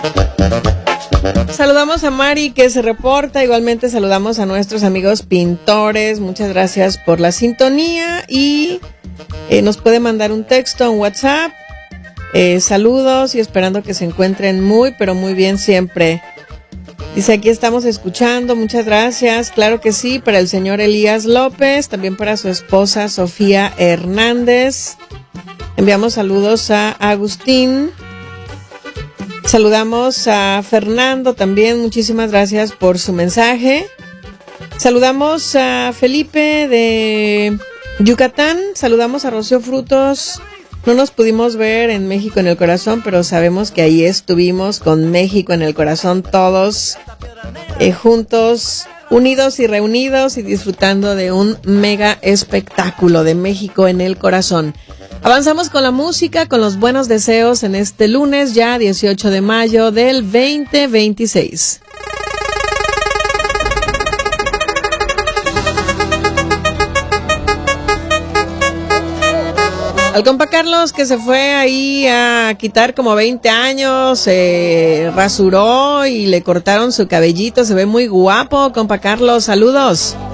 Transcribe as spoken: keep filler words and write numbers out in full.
Saludamos a Mari que se reporta, igualmente saludamos a nuestros amigos pintores, muchas gracias por la sintonía y eh, nos puede mandar un texto, un WhatsApp, eh, saludos y esperando que se encuentren muy pero muy bien siempre. Dice aquí estamos escuchando, muchas gracias, claro que sí, para el señor Elías López, también para su esposa Sofía Hernández, enviamos saludos a Agustín. Saludamos a Fernando también, muchísimas gracias por su mensaje. Saludamos a Felipe de Yucatán, saludamos a Rocío Frutos. No nos pudimos ver en México en el Corazón, pero sabemos que ahí estuvimos con México en el Corazón todos eh, juntos, unidos y reunidos y disfrutando de un mega espectáculo de México en el Corazón. Avanzamos con la música, con los buenos deseos en este lunes ya dieciocho de mayo del veinte veintiséis. Al compa Carlos que se fue ahí a quitar como veinte años, se eh, rasuró y le cortaron su cabellito, se ve muy guapo, compa Carlos, saludos.